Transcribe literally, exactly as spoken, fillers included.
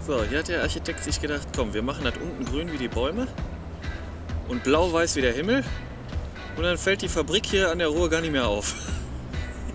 So, hier hat der Architekt sich gedacht, komm, wir machen das unten grün wie die Bäume und blau-weiß wie der Himmel und dann fällt die Fabrik hier an der Ruhr gar nicht mehr auf.